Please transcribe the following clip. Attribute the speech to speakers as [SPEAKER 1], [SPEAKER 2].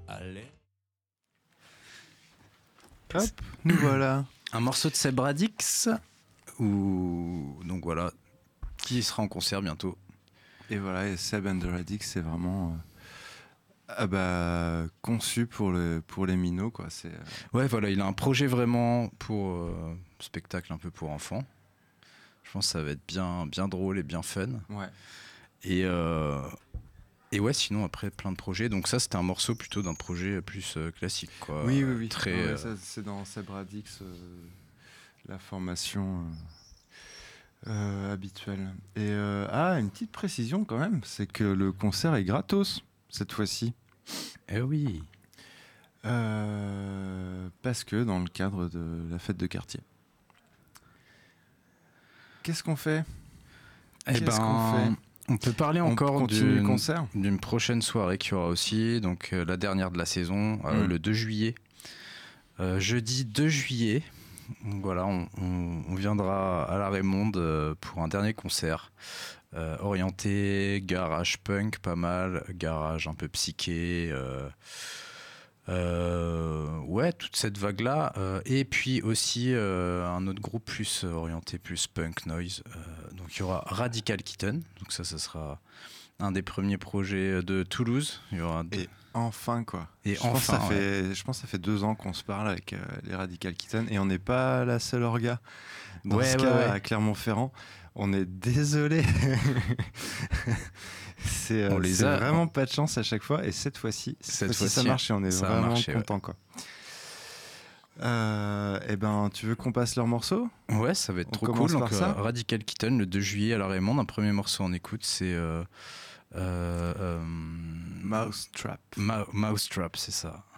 [SPEAKER 1] Allez.
[SPEAKER 2] Hop, nous voilà.
[SPEAKER 1] Un morceau de Seb Radix, donc voilà, qui sera en concert bientôt.
[SPEAKER 2] Et voilà, et Seb and the Radix, c'est vraiment conçu pour les minots, quoi.
[SPEAKER 1] Ouais, voilà, il a un projet vraiment pour spectacle un peu pour enfants. Je pense que ça va être bien drôle et bien fun.
[SPEAKER 2] Ouais.
[SPEAKER 1] Et ouais, sinon après plein de projets. Donc ça, c'était un morceau plutôt d'un projet plus classique, quoi.
[SPEAKER 2] Oui.
[SPEAKER 1] Très.
[SPEAKER 2] Ça, c'est dans Seb Radix, la formation habituelle. Et une petite précision quand même, c'est que le concert est gratos cette fois-ci.
[SPEAKER 1] Eh oui.
[SPEAKER 2] Parce que dans le cadre de la fête de quartier. Qu'est-ce qu'on fait ?
[SPEAKER 1] On peut parler encore d'une prochaine soirée qu'il y aura aussi, donc la dernière de la saison, le 2 juillet. Jeudi 2 juillet, donc voilà, on viendra à la Raymonde pour un dernier concert. Orienté garage punk, pas mal, garage un peu psyché. Ouais, toute cette vague-là. Et puis aussi un autre groupe plus orienté plus punk noise. Donc il y aura Radical Kitten. Donc ça sera un des premiers projets de Toulouse. Il y aura
[SPEAKER 2] Et enfin, quoi.
[SPEAKER 1] Et
[SPEAKER 2] je pense que ça fait 2 ans qu'on se parle avec les Radical Kitten et on n'est pas la seule orga dans ce cas à Clermont-Ferrand. On est désolé. C'est vraiment pas de chance à chaque fois, et cette fois-ci ça marche et on est vraiment content, quoi. Tu veux qu'on passe leur morceau ?
[SPEAKER 1] Ouais, ça va être trop cool. Donc Radical Kitten le 2 juillet à la Raymonde. Un premier morceau en écoute, c'est
[SPEAKER 2] Mousetrap.
[SPEAKER 1] Mousetrap, c'est ça.